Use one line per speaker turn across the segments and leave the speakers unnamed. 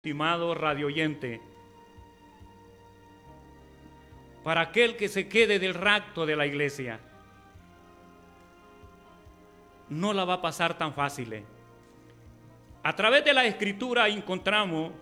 Estimado radioyente, para aquel que se quede del rapto de la iglesia, no la va a pasar tan fácil. A través de la Escritura encontramos,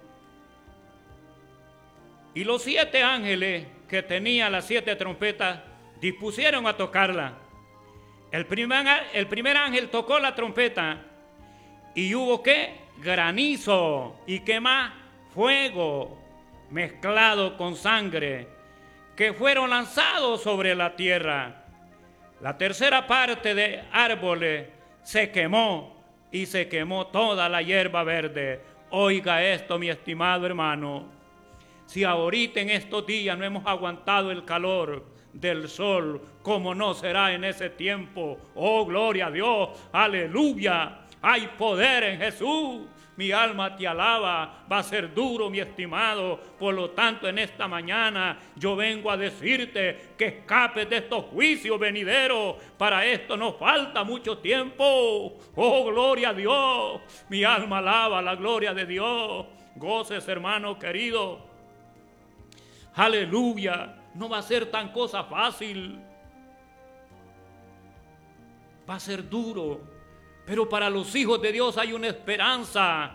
y los 7 ángeles que tenían las 7 trompetas dispusieron a tocarla. El primer ángel tocó la trompeta y hubo ¿qué? Granizo y ¿qué más? Fuego mezclado con sangre que fueron lanzados sobre la tierra. La tercera parte de árboles se quemó y se quemó toda la hierba verde. Oiga esto, mi estimado hermano. Si ahorita en estos días no hemos aguantado el calor del sol, ¿cómo no será en ese tiempo? Oh, gloria a Dios, aleluya. Hay poder en Jesús. Mi alma te alaba. Va a ser duro, mi estimado. Por lo tanto, en esta mañana yo vengo a decirte que escapes de estos juicios venideros. Para esto nos falta mucho tiempo. Oh, gloria a Dios. Mi alma alaba la gloria de Dios. Goces, hermano querido. Aleluya. No va a ser tan cosa fácil. Va a ser duro. Pero para los hijos de Dios hay una esperanza.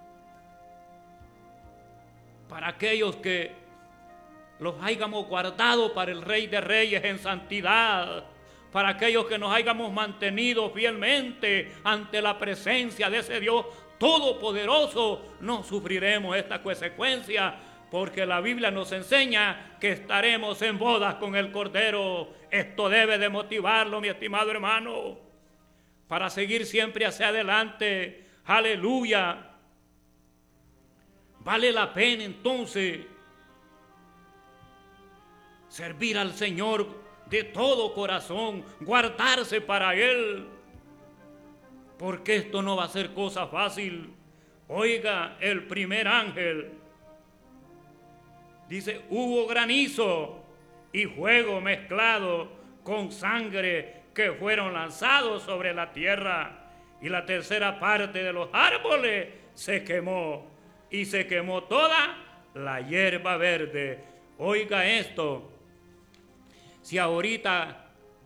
Para aquellos que los hayamos guardado para el Rey de Reyes en santidad. Para aquellos que nos hayamos mantenido fielmente ante la presencia de ese Dios todopoderoso, no sufriremos esta consecuencia. Porque la Biblia nos enseña que estaremos en bodas con el Cordero. Esto debe de motivarlo, mi estimado hermano, para seguir siempre hacia adelante. Aleluya. Vale la pena entonces servir al Señor de todo corazón, guardarse para Él, porque esto no va a ser cosa fácil. Oiga, el primer ángel dice, hubo granizo y fuego mezclado con sangre que fueron lanzados sobre la tierra, y la tercera parte de los árboles se quemó, y se quemó toda la hierba verde. Oiga esto, si ahorita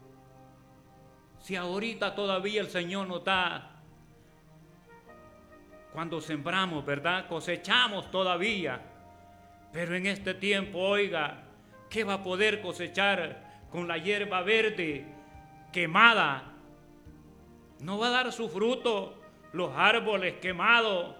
todavía el Señor nos da, cuando sembramos, ¿verdad? Cosechamos todavía, pero en este tiempo, oiga, ¿qué va a poder cosechar con la hierba verde quemada? No va a dar su fruto los árboles quemados.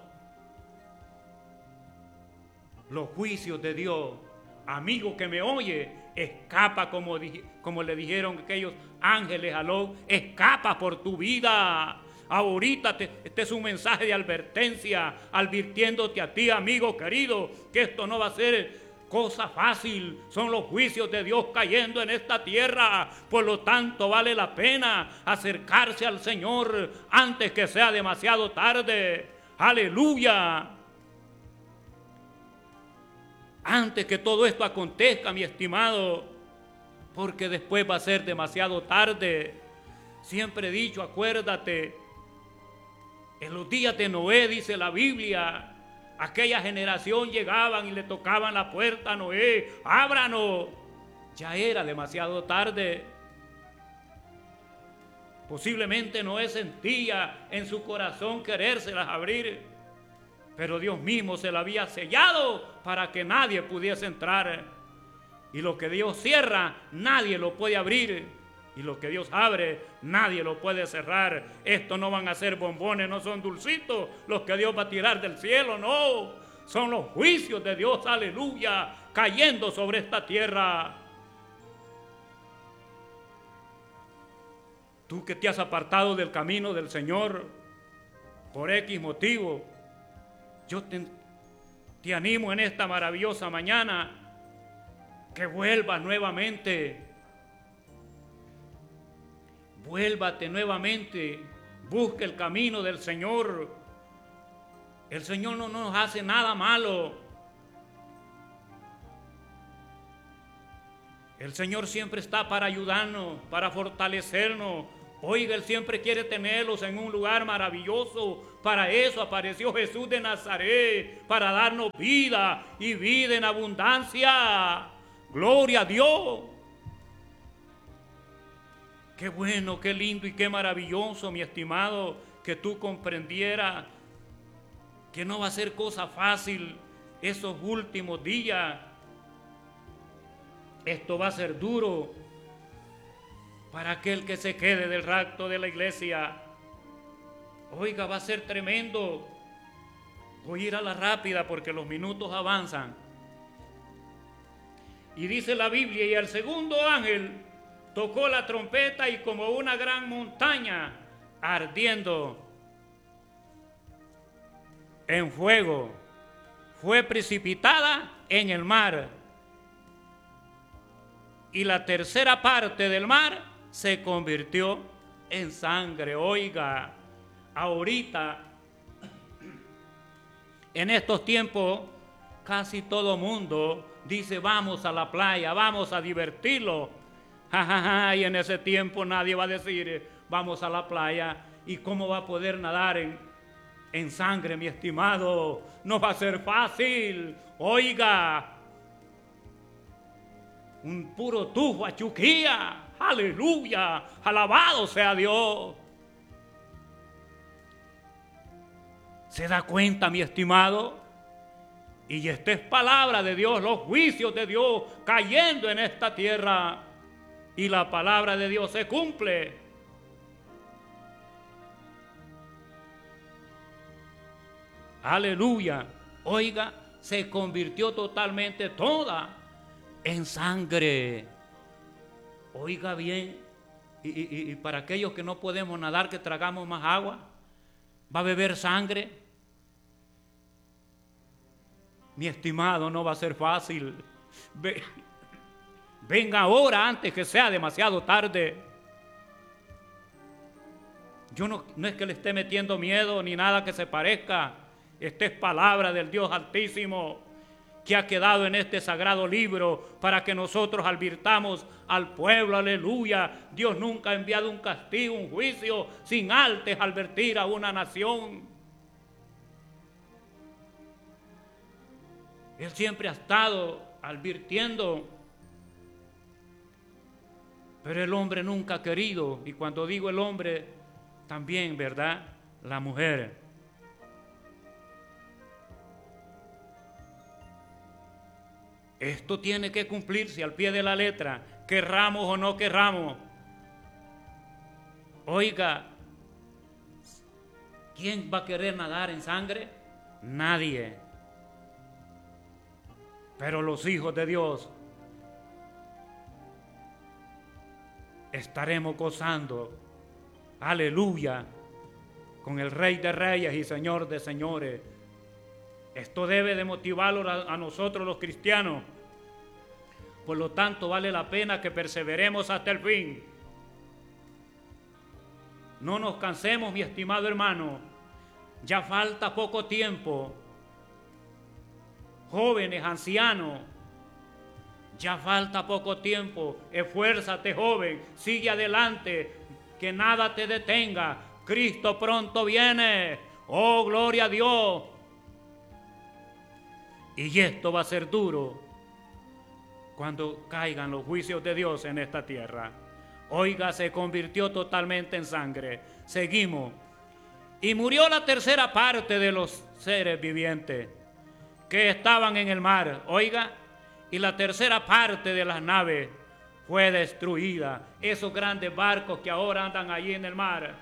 Los juicios de Dios, amigo que me oye, escapa como le dijeron aquellos ángeles a Lot, escapa por tu vida. Ahorita este es un mensaje de advertencia, advirtiéndote a ti, amigo querido, que esto no va a ser cosa fácil. Son los juicios de Dios cayendo en esta tierra. Por lo tanto, vale la pena acercarse al Señor antes que sea demasiado tarde. Aleluya. Antes que todo esto acontezca, mi estimado, porque después va a ser demasiado tarde. Siempre he dicho, acuérdate, en los días de Noé, dice la Biblia, aquella generación llegaban y le tocaban la puerta a Noé, ábranos. Ya era demasiado tarde. Posiblemente Noé sentía en su corazón querérselas abrir, pero Dios mismo se la había sellado para que nadie pudiese entrar. Y lo que Dios cierra, nadie lo puede abrir. Y lo que Dios abre, nadie lo puede cerrar. Estos no van a ser bombones, no son dulcitos los que Dios va a tirar del cielo, no. Son los juicios de Dios, aleluya, cayendo sobre esta tierra. Tú que te has apartado del camino del Señor por X motivo, yo te animo en esta maravillosa mañana que vuelvas nuevamente. Vuélvate nuevamente, busca el camino del Señor. El Señor no nos hace nada malo. El Señor siempre está para ayudarnos, para fortalecernos, Oiga, Él siempre quiere tenerlos en un lugar maravilloso. Para eso apareció Jesús de Nazaret, para darnos vida y vida en abundancia. Gloria a Dios. Qué bueno, qué lindo y qué maravilloso, mi estimado, que tú comprendieras que no va a ser cosa fácil esos últimos días. Esto va a ser duro para aquel que se quede del rapto de la iglesia. Oiga, va a ser tremendo. Voy a ir a la rápida porque los minutos avanzan. Y dice la Biblia, y el segundo ángel tocó la trompeta y como una gran montaña ardiendo en fuego fue precipitada en el mar. Y la tercera parte del mar se convirtió en sangre. Oiga, ahorita, en estos tiempos, casi todo mundo dice vamos a la playa, vamos a divertirlo. Y en ese tiempo nadie va a decir vamos a la playa. ¿Y cómo va a poder nadar en sangre, mi estimado? No va a ser fácil. Oiga, un puro tufo a chuquía. Aleluya, alabado sea Dios. ¿Se da cuenta, mi estimado? Y esta es palabra de Dios, los juicios de Dios cayendo en esta tierra. Y la palabra de Dios se cumple. Aleluya. Oiga, se convirtió totalmente toda en sangre. Oiga bien, y para aquellos que no podemos nadar, que tragamos más agua, ¿va a beber sangre? Mi estimado, no va a ser fácil. Venga ahora antes que sea demasiado tarde. Yo no es que le esté metiendo miedo ni nada que se parezca. Esta es palabra del Dios Altísimo que ha quedado en este sagrado libro para que nosotros advirtamos al pueblo. Aleluya. Dios nunca ha enviado un castigo, un juicio sin antes advertir a una nación. Él siempre ha estado advirtiendo, pero el hombre nunca ha querido. Y cuando digo el hombre, también, ¿verdad?, la mujer. Esto tiene que cumplirse al pie de la letra, querramos o no querramos. Oiga, ¿quién va a querer nadar en sangre? Nadie. Pero los hijos de Dios estaremos gozando, aleluya, con el Rey de Reyes y Señor de Señores. Esto debe de motivarlo a nosotros los cristianos. Por lo tanto, vale la pena que perseveremos hasta el fin. No nos cansemos, mi estimado hermano. Ya falta poco tiempo. Jóvenes, ancianos, ya falta poco tiempo. Esfuérzate, joven, sigue adelante, que nada te detenga. Cristo pronto viene. Oh, gloria a Dios. Y esto va a ser duro cuando caigan los juicios de Dios en esta tierra. Oiga, se convirtió totalmente en sangre. Seguimos. Y murió la tercera parte de los seres vivientes que estaban en el mar. Oiga, y la tercera parte de las naves fue destruida. Esos grandes barcos que ahora andan allí en el mar,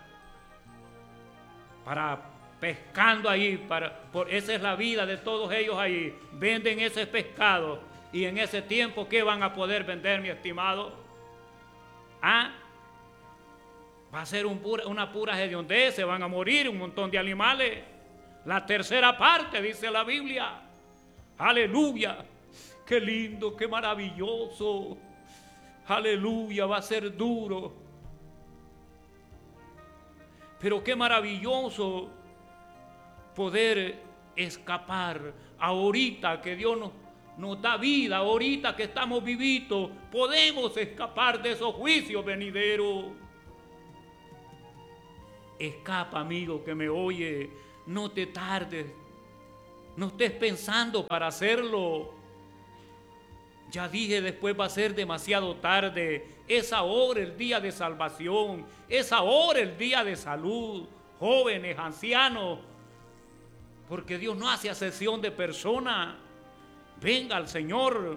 pescando allí, esa es la vida de todos ellos allí. Venden ese pescado, y en ese tiempo, ¿qué van a poder vender, mi estimado? Va a ser una pura hediondez, se van a morir un montón de animales. La tercera parte, dice la Biblia. Aleluya, qué lindo, qué maravilloso. Aleluya, va a ser duro. Pero qué maravilloso poder escapar ahorita que Dios nos da vida, ahorita que estamos vivitos, podemos escapar de esos juicios venideros. Escapa, amigo que me oye, no te tardes, no estés pensando para hacerlo. Ya dije, después va a ser demasiado tarde. Es ahora el día de salvación, es ahora el día de salud, jóvenes, ancianos, porque Dios no hace acepción de persona. Venga al Señor.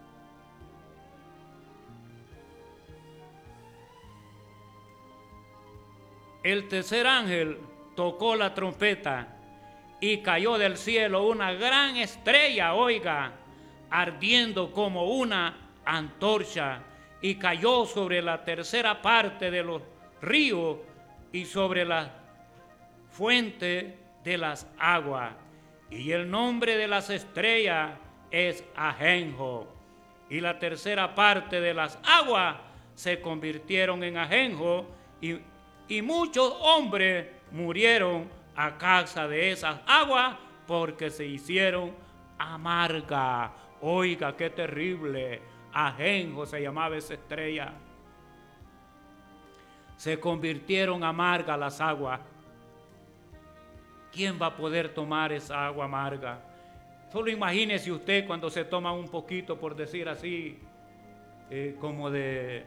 El tercer ángel tocó la trompeta y cayó del cielo una gran estrella, oiga, ardiendo como una antorcha, y cayó sobre la tercera parte de los ríos y sobre la fuente de las aguas. Y el nombre de las estrellas es ajenjo. Y la tercera parte de las aguas se convirtieron en ajenjo, y muchos hombres murieron a causa de esas aguas porque se hicieron amargas. Oiga, qué terrible. Ajenjo se llamaba esa estrella. Se convirtieron amargas las aguas. ¿Quién va a poder tomar esa agua amarga? Solo imagínese usted cuando se toma un poquito, por decir así, como de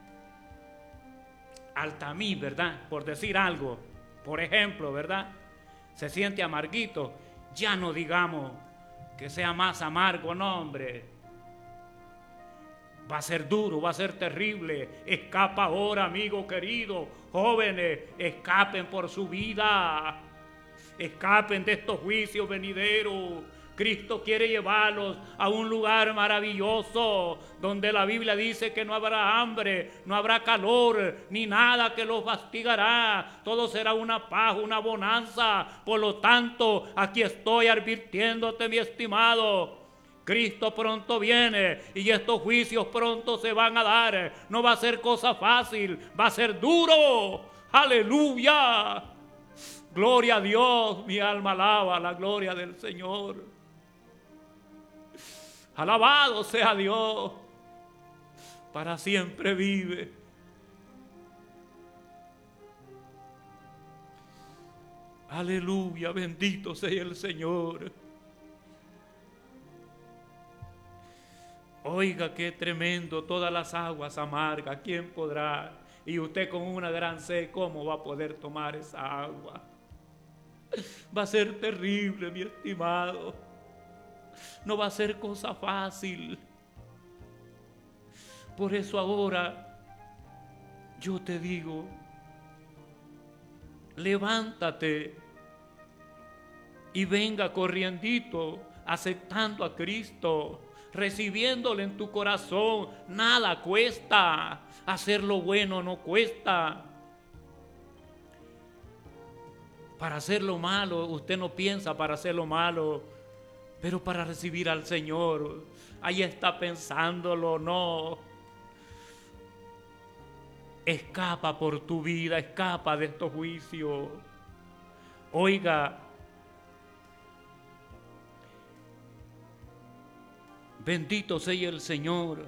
Altamí, ¿verdad? Por decir algo, por ejemplo, ¿verdad? Se siente amarguito. Ya no digamos que sea más amargo, no, hombre. Va a ser duro, va a ser terrible. Escapa ahora, amigo querido. Jóvenes, escapen por su vida. Escapen de estos juicios venideros. Cristo quiere llevarlos a un lugar maravilloso, donde la Biblia dice que no habrá hambre, no habrá calor, ni nada que los fastigará. Todo será una paz, una bonanza. Por lo tanto, aquí estoy advirtiéndote, mi estimado. Cristo pronto viene y estos juicios pronto se van a dar. No va a ser cosa fácil, va a ser duro. ¡Aleluya! Gloria a Dios, mi alma alaba la gloria del Señor. Alabado sea Dios, para siempre vive. Aleluya, bendito sea el Señor. Oiga, qué tremendo, todas las aguas amargas, ¿quién podrá? Y usted con una gran sed, ¿cómo va a poder tomar esa agua? Va a ser terrible, mi estimado. No va a ser cosa fácil. Por eso ahora yo te digo, levántate y venga corriendito, aceptando a Cristo, recibiéndole en tu corazón. Nada cuesta, hacer lo bueno no cuesta. Para hacer lo malo, usted no piensa para hacer lo malo, pero para recibir al Señor, ahí está pensándolo, no. Escapa por tu vida, escapa de estos juicios. Oiga, bendito sea el Señor.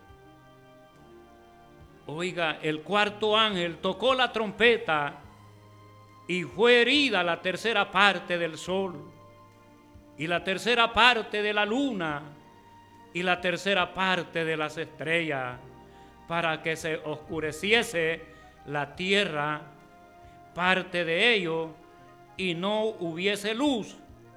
Oiga, el cuarto ángel tocó la trompeta y fue herida la tercera parte del sol, y la tercera parte de la luna, y la tercera parte de las estrellas, para que se oscureciese la tierra, parte de ello, y no hubiese luz.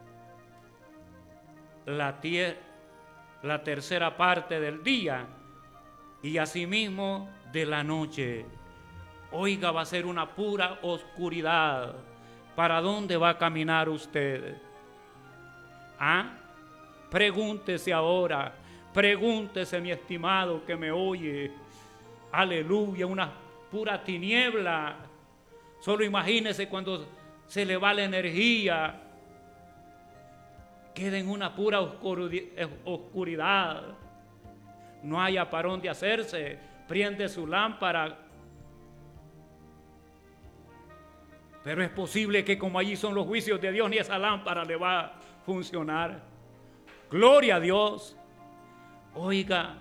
La tercera parte del día, y asimismo de la noche. Oiga, va a ser una pura oscuridad. ¿Para dónde va a caminar usted? ¿Ah? Pregúntese ahora, pregúntese, mi estimado que me oye. Aleluya, una pura tiniebla. Solo imagínese cuando se le va la energía, queda en una pura oscuridad. No haya para dónde hacerse, prende su lámpara. Pero es posible que como allí son los juicios de Dios, ni esa lámpara le va a funcionar. Gloria a Dios. Oiga,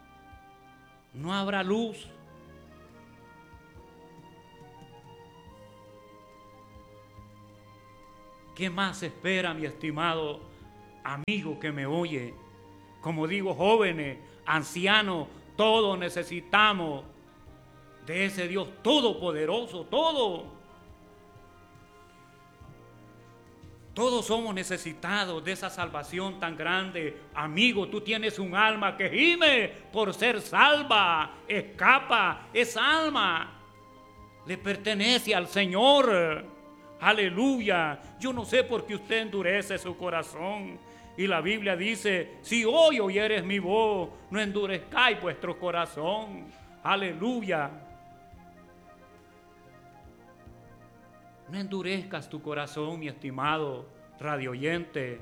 no habrá luz. ¿Qué más espera, mi estimado amigo que me oye? Como digo, jóvenes, ancianos, todos necesitamos de ese Dios todopoderoso, Todos somos necesitados de esa salvación tan grande. Amigo, tú tienes un alma que gime por ser salva. Escapa, esa alma le pertenece al Señor. Aleluya. Yo no sé por qué usted endurece su corazón. Y la Biblia dice, si hoy oyeres mi voz, no endurezcáis vuestro corazón. Aleluya. No endurezcas tu corazón, mi estimado radioyente.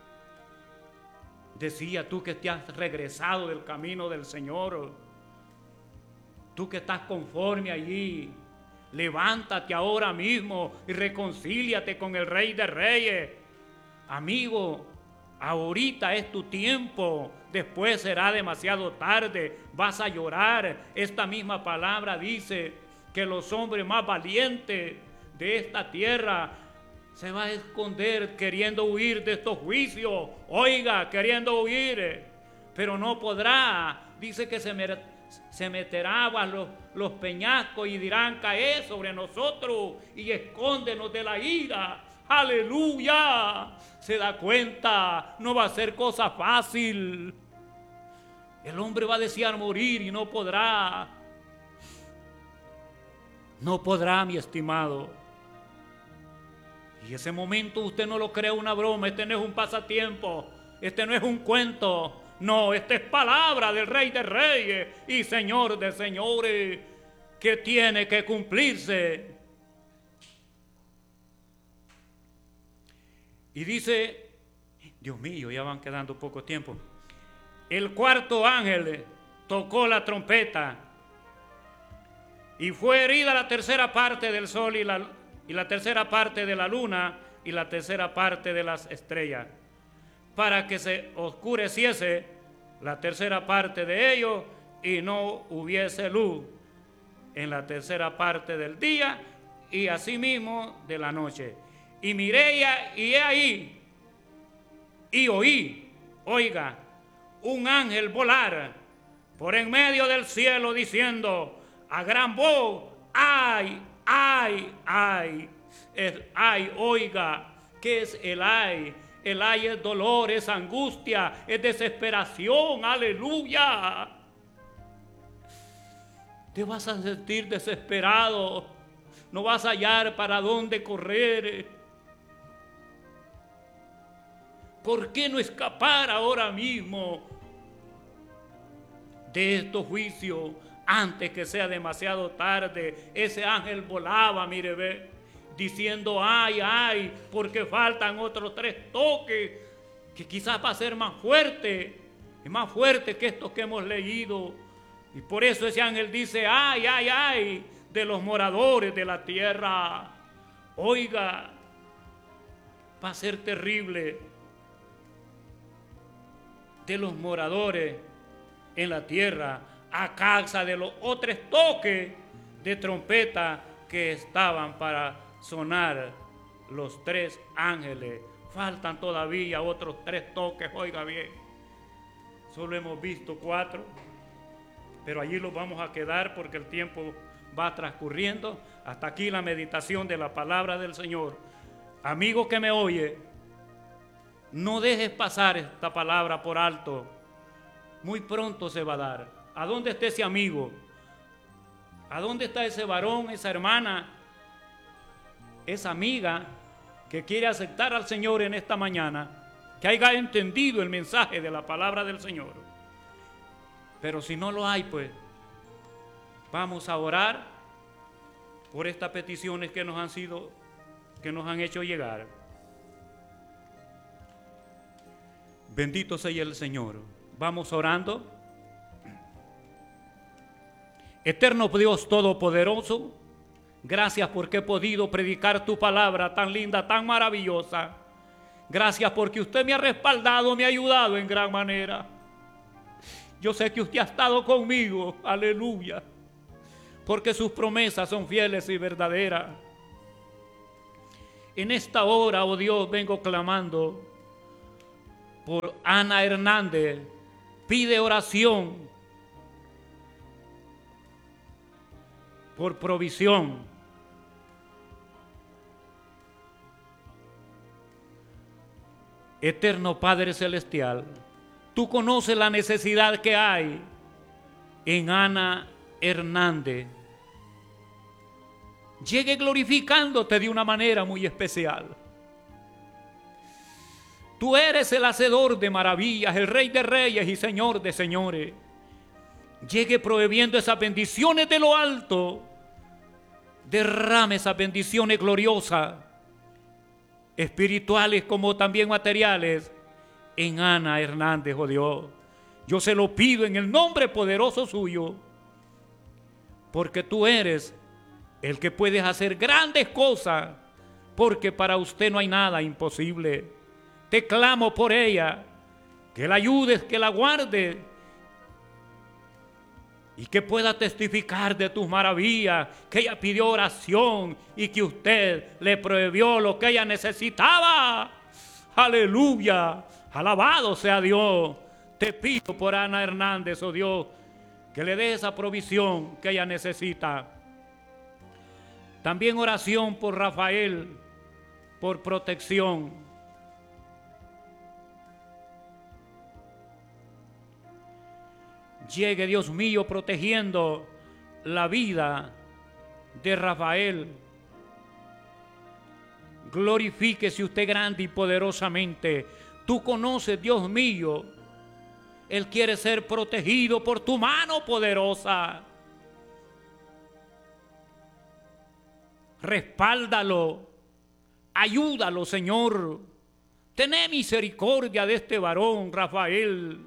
Decía tú que te has regresado del camino del Señor. Tú que estás conforme allí. Levántate ahora mismo y reconcíliate con el Rey de Reyes. Amigo, ahorita es tu tiempo. Después será demasiado tarde. Vas a llorar. Esta misma palabra dice que los hombres más valientes de esta tierra se va a esconder queriendo huir de estos juicios. Oiga, queriendo huir, pero no podrá. Dice que se meterá bajo los peñascos y dirán, cae sobre nosotros y escóndenos de la ira. Aleluya. Se da cuenta, no va a ser cosa fácil. El hombre va a desear morir y no podrá. No podrá, mi estimado. Y ese momento usted no lo cree una broma, este no es un pasatiempo, este no es un cuento, no, esta es palabra del Rey de Reyes y Señor de Señores, que tiene que cumplirse. Y dice, Dios mío, ya van quedando poco tiempo. El cuarto ángel tocó la trompeta y fue herida la tercera parte del sol y la tercera parte de la luna y la tercera parte de las estrellas, para que se oscureciese la tercera parte de ellos y no hubiese luz en la tercera parte del día y asimismo de la noche. Y miré y he ahí y oí, oiga, un ángel volar por en medio del cielo diciendo a gran voz, ¡ay! ¡Ay! ¡Ay! ¡Ay! Oiga, ¿qué es el ay? El ay es dolor, es angustia, es desesperación. ¡Aleluya! Te vas a sentir desesperado. No vas a hallar para dónde correr. ¿Por qué no escapar ahora mismo de estos juicios? Antes que sea demasiado tarde. Ese ángel volaba, mire, ve, diciendo ay, ay, porque faltan otros 3 toques, que quizás va a ser más fuerte que estos que hemos leído. Y por eso ese ángel dice ay, ay, ay, de los moradores de la tierra. Oiga, va a ser terrible de los moradores en la tierra, a causa de los otros toques de trompeta que estaban para sonar los 3 ángeles. Faltan todavía otros 3 toques, oiga bien. Solo hemos visto 4, pero allí los vamos a quedar porque el tiempo va transcurriendo. Hasta aquí la meditación de la palabra del Señor. Amigo que me oye, no dejes pasar esta palabra por alto. Muy pronto se va a dar. ¿A dónde está ese amigo? ¿A dónde está ese varón, esa hermana, esa amiga que quiere aceptar al Señor en esta mañana, que haya entendido el mensaje de la palabra del Señor? Pero si no lo hay, pues vamos a orar por estas peticiones que nos han hecho llegar. Bendito sea el Señor. Vamos orando. Eterno Dios Todopoderoso, gracias porque he podido predicar tu palabra tan linda, tan maravillosa. Gracias porque usted me ha respaldado, me ha ayudado en gran manera. Yo sé que usted ha estado conmigo, aleluya, porque sus promesas son fieles y verdaderas. En esta hora, oh Dios, vengo clamando por Ana Hernández. Pide oración por provisión. Eterno Padre Celestial, tú conoces la necesidad que hay en Ana Hernández. Llegue glorificándote de una manera muy especial. Tú eres el hacedor de maravillas, el Rey de reyes y Señor de señores. Llegue prohibiendo esas bendiciones de lo alto. Derrame esas bendiciones gloriosas, espirituales como también materiales, en Ana Hernández, oh Dios. Yo se lo pido en el nombre poderoso suyo, porque tú eres el que puedes hacer grandes cosas, porque para usted no hay nada imposible. Te clamo por ella, que la ayudes, que la guardes, y que pueda testificar de tus maravillas, que ella pidió oración y que usted le prohibió lo que ella necesitaba. Aleluya, alabado sea Dios. Te pido por Ana Hernández, oh Dios, que le dé esa provisión que ella necesita. También oración por Rafael, por protección. Llegue, Dios mío, protegiendo la vida de Rafael. Glorifíquese usted grande y poderosamente. Tú conoces, Dios mío, él quiere ser protegido por tu mano poderosa. Respáldalo, ayúdalo, Señor. Tené misericordia de este varón, Rafael.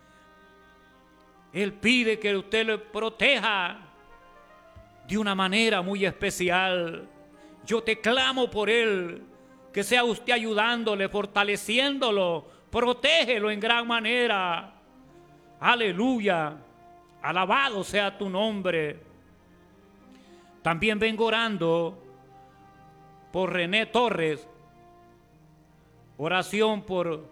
Él pide que usted le proteja de una manera muy especial. Yo te clamo por él, que sea usted ayudándole, fortaleciéndolo, protégelo en gran manera. Aleluya, alabado sea tu nombre. También vengo orando por René Torres, oración por...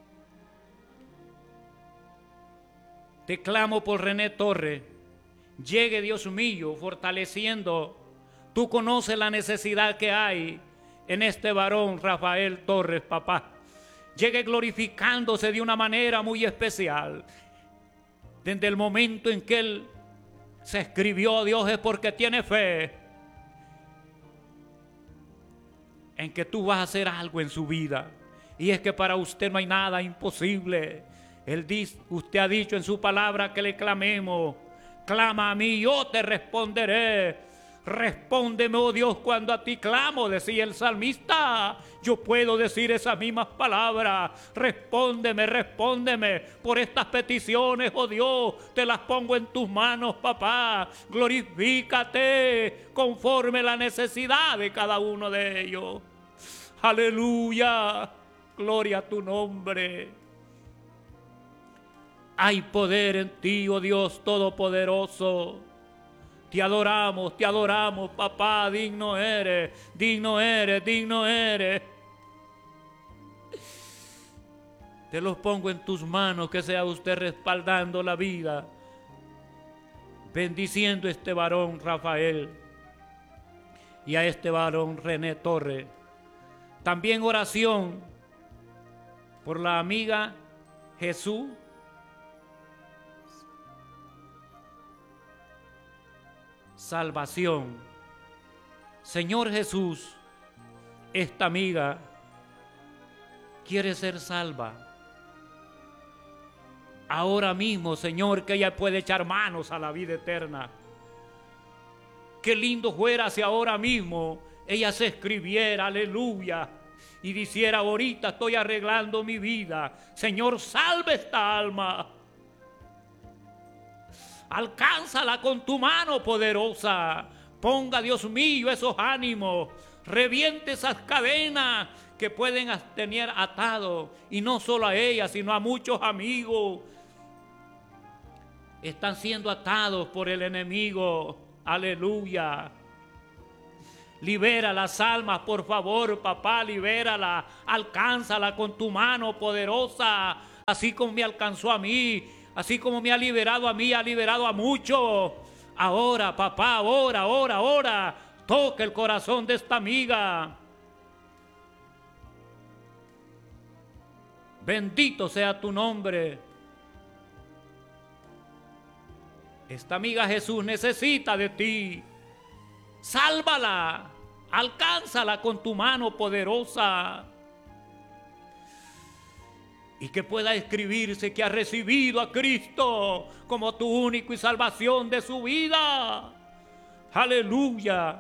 Te clamo por René Torres. Llegue, Dios mío, fortaleciendo. Tú conoces la necesidad que hay en este varón Rafael Torres, papá. Llegue glorificándose de una manera muy especial. Desde el momento en que él se escribió, Dios, es porque tiene fe en que tú vas a hacer algo en su vida. Y es que para usted no hay nada imposible. Usted ha dicho en su palabra que le clamemos. Clama a mí, yo te responderé. Respóndeme, oh Dios, cuando a ti clamo, decía el salmista. Yo puedo decir esas mismas palabras. Respóndeme, respóndeme por estas peticiones, oh Dios. Te las pongo en tus manos, papá. Glorifícate conforme la necesidad de cada uno de ellos. Aleluya, gloria a tu nombre. Hay poder en ti, oh Dios Todopoderoso. Te adoramos, papá. Digno eres, digno eres, digno eres. Te los pongo en tus manos, que sea usted respaldando la vida, bendiciendo a este varón Rafael y a este varón René Torres. También oración por la amiga Jesús Salvación. Señor Jesús, esta amiga quiere ser salva. Ahora mismo, Señor, que ella puede echar manos a la vida eterna. Qué lindo fuera si ahora mismo ella se escribiera, aleluya, y dijera: ahorita estoy arreglando mi vida. Señor, salve esta alma. Alcánzala con tu mano poderosa. Ponga, Dios mío, esos ánimos. Reviente esas cadenas que pueden tener atados. Y no solo a ella, sino a muchos amigos. Están siendo atados por el enemigo. Aleluya. Libera las almas, por favor, papá, libérala, alcánzala con tu mano poderosa, así como me alcanzó a mí, así como me ha liberado a mí, ha liberado a muchos. Ahora, papá, ahora, toca el corazón de esta amiga. Bendito sea tu nombre. Esta amiga Jesús necesita de ti. Sálvala, alcánzala con tu mano poderosa. Y que pueda escribirse que ha recibido a Cristo como tu único y salvación de su vida. Aleluya.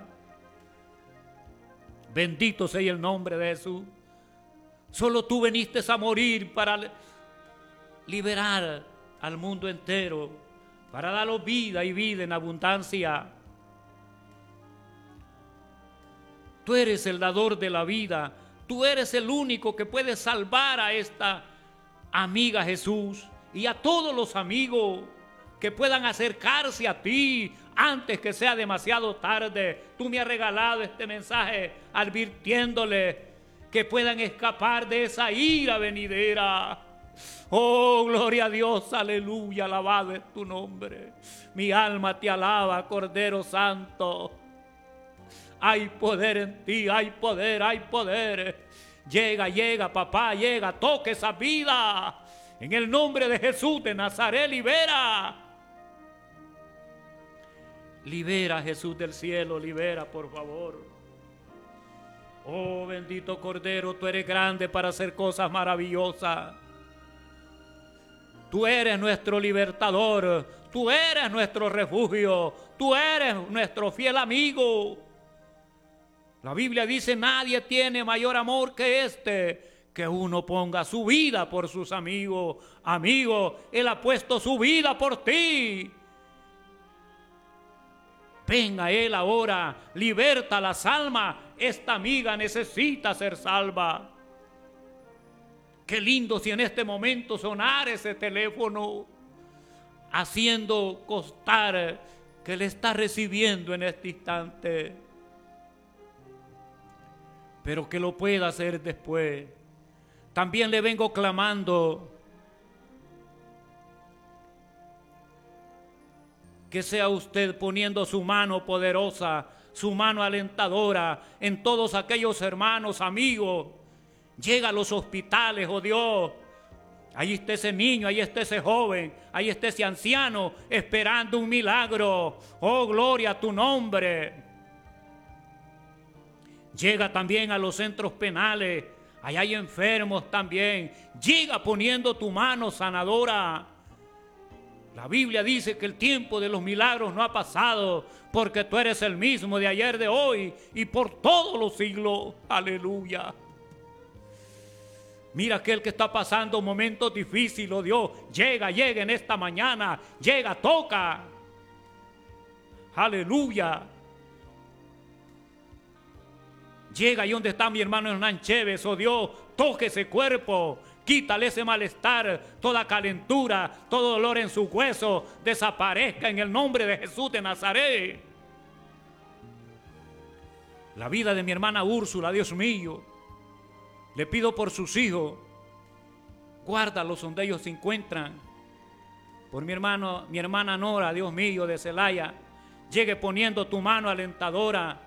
Bendito sea el nombre de Jesús. Solo tú viniste a morir para liberar al mundo entero, para darnos vida y vida en abundancia. Tú eres el dador de la vida. Tú eres el único que puede salvar a esta amiga Jesús y a todos los amigos que puedan acercarse a ti antes que sea demasiado tarde. Tú me has regalado este mensaje advirtiéndole que puedan escapar de esa ira venidera. Oh, gloria a Dios, aleluya, alabado es tu nombre. Mi alma te alaba, Cordero Santo. Hay poder en ti, hay poder, hay poder. Llega, papá, llega, toque esa vida. En el nombre de Jesús de Nazaret, libera. Libera, Jesús del cielo, libera, por favor. Oh, bendito Cordero, tú eres grande para hacer cosas maravillosas. Tú eres nuestro libertador, tú eres nuestro refugio, tú eres nuestro fiel amigo. La Biblia dice, nadie tiene mayor amor que este, que uno ponga su vida por sus amigos. Amigo, Él ha puesto su vida por ti. Venga Él ahora, liberta las almas. Esta amiga necesita ser salva. Qué lindo si en este momento sonara ese teléfono, haciendo constar que le está recibiendo en este instante. Pero que lo pueda hacer después. También le vengo clamando que sea usted poniendo su mano poderosa, su mano alentadora en todos aquellos hermanos, amigos. Llega a los hospitales, oh Dios. Ahí está ese niño, ahí está ese joven, ahí está ese anciano esperando un milagro. Oh, gloria a tu nombre. Llega también a los centros penales, allá hay enfermos también. Llega poniendo tu mano sanadora. La Biblia dice que el tiempo de los milagros no ha pasado, porque tú eres el mismo de ayer, de hoy y por todos los siglos. Aleluya. Mira aquel que está pasando momentos difíciles, oh Dios. Llega en esta mañana. Llega, toca. Aleluya. Llega ahí donde está mi hermano Hernán Chévez, oh Dios. Toque ese cuerpo. Quítale ese malestar, toda calentura, todo dolor en su hueso. Desaparezca en el nombre de Jesús de Nazaret. La vida de mi hermana Úrsula, Dios mío. Le pido por sus hijos, guárdalos donde ellos se encuentran. Por mi hermana Nora, Dios mío, de Celaya, llegue poniendo tu mano alentadora.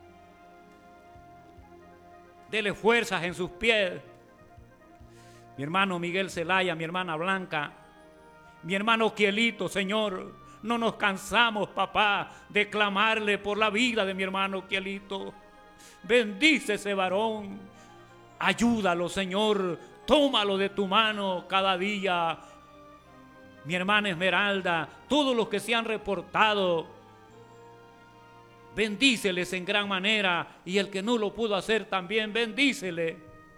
Dele fuerzas en sus pies. Mi hermano Miguel Celaya, mi hermana Blanca, mi hermano Kielito, Señor, no nos cansamos, papá, de clamarle por la vida de mi hermano Kielito. Bendice ese varón. Ayúdalo, Señor, tómalo de tu mano cada día. Mi hermana Esmeralda, todos los que se han reportado, bendíceles en gran manera, y el que no lo pudo hacer también, bendícele.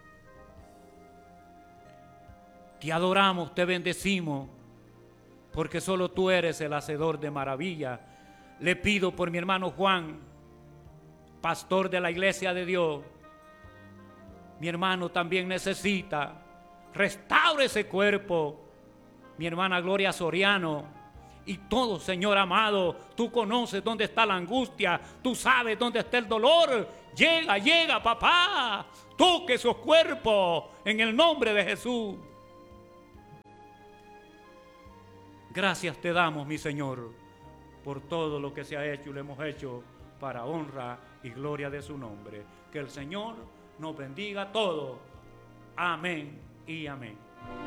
Te adoramos, te bendecimos, porque solo tú eres el hacedor de maravilla. Le pido por mi hermano Juan, pastor de la Iglesia de Dios. Mi hermano también necesita, restaure ese cuerpo. Mi hermana Gloria Soriano, Y todo, Señor amado, tú conoces dónde está la angustia, tú sabes dónde está el dolor. Llega, papá, toque esos cuerpos en el nombre de Jesús. Gracias te damos, mi Señor, por todo lo que se ha hecho y lo hemos hecho para honra y gloria de su nombre. Que el Señor nos bendiga a todos. Amén y amén.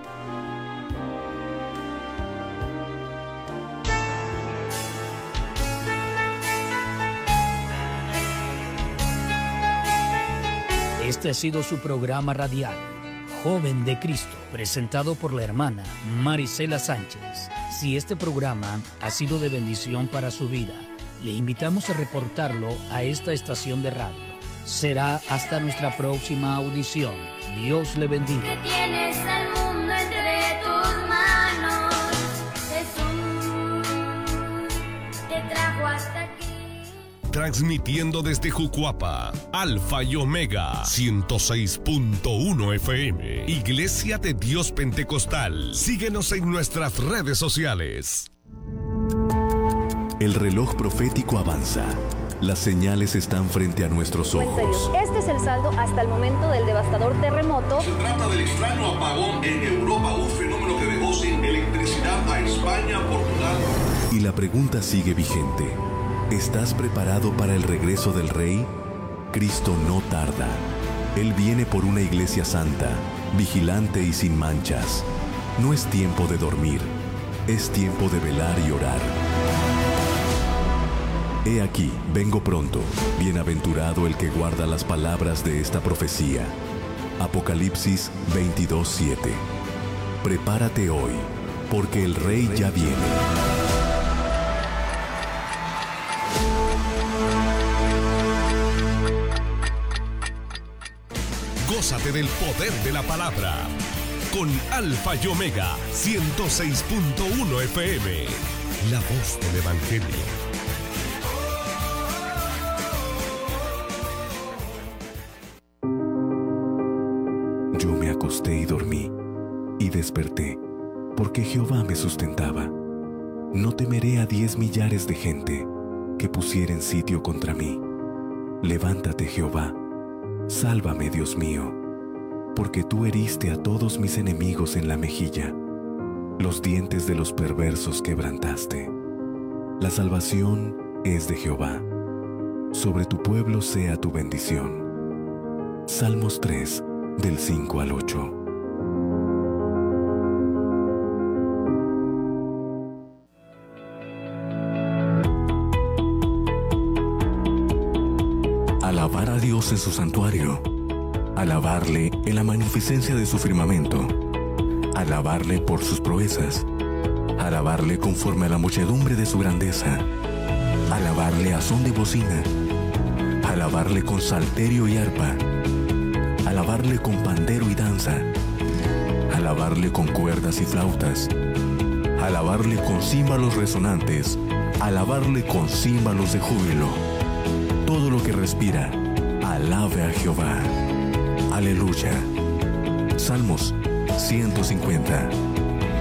Este ha sido su programa radial, Joven de Cristo, presentado por la hermana Marisela Sánchez. Si este programa ha sido de bendición para su vida, le invitamos a reportarlo a esta estación de radio. Será hasta nuestra próxima audición. Dios le bendiga.
Que tienes al mundo entre tus manos, Jesús te trajo hasta aquí.
Transmitiendo desde Jucuapa, Alfa y Omega, 106.1 FM, Iglesia de Dios Pentecostal. Síguenos en nuestras redes sociales.
El reloj profético avanza. Las señales están frente a nuestros ojos.
Este es el saldo hasta el momento del devastador terremoto.
Se trata del extraño apagón en Europa, un fenómeno que dejó sin electricidad a España, Portugal.
Y la pregunta sigue vigente. ¿Estás preparado para el regreso del Rey? Cristo no tarda. Él viene por una iglesia santa, vigilante y sin manchas. No es tiempo de dormir, es tiempo de velar y orar. He aquí, vengo pronto, bienaventurado el que guarda las palabras de esta profecía. Apocalipsis 22:7. Prepárate hoy, porque el Rey ya viene.
Gózate del poder de la palabra. Con Alfa y Omega, 106.1 FM. La voz del Evangelio.
Yo me acosté y dormí, y desperté, porque Jehová me sustentaba. No temeré a 10 millares de gente que pusieren sitio contra mí. Levántate, Jehová, sálvame, Dios mío, porque tú heriste a todos mis enemigos en la mejilla. Los dientes de los perversos quebrantaste. La salvación es de Jehová. Sobre tu pueblo sea tu bendición. Salmos 3, del 5 al 8. Alabar a Dios en su santuario. Alabarle en la magnificencia de su firmamento. Alabarle por sus proezas. Alabarle conforme a la muchedumbre de su grandeza. Alabarle a son de bocina. Alabarle con salterio y arpa. Alabarle con pandero y danza. Alabarle con cuerdas y flautas. Alabarle con címbalos resonantes. Alabarle con címbalos de júbilo. Todo lo que respira, alabe a Jehová. Aleluya. Salmos 150.